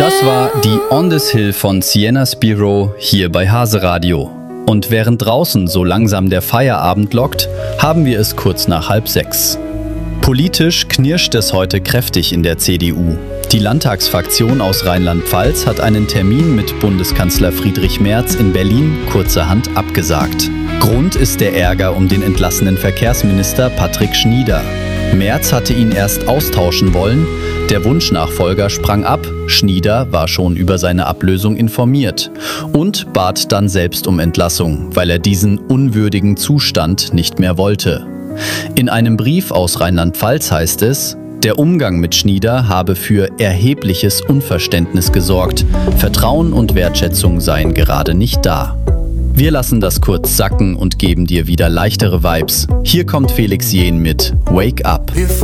Das war die On This Hill von Sienna Spiro hier bei Hase Radio. Und während draußen so langsam der Feierabend lockt, haben wir es kurz nach 5:30. Politisch knirscht es heute kräftig in der CDU. Die Landtagsfraktion aus Rheinland-Pfalz hat einen Termin mit Bundeskanzler Friedrich Merz in Berlin kurzerhand abgesagt. Grund ist der Ärger um den entlassenen Verkehrsminister Patrick Schnieder. Merz hatte ihn erst austauschen wollen, der Wunschnachfolger sprang ab, Schnieder war schon über seine Ablösung informiert und bat dann selbst um Entlassung, weil er diesen unwürdigen Zustand nicht mehr wollte. In einem Brief aus Rheinland-Pfalz heißt es, der Umgang mit Schnieder habe für erhebliches Unverständnis gesorgt, Vertrauen und Wertschätzung seien gerade nicht da. Wir lassen das kurz sacken und geben dir wieder leichtere Vibes. Hier kommt Felix Jähn mit Wake Up.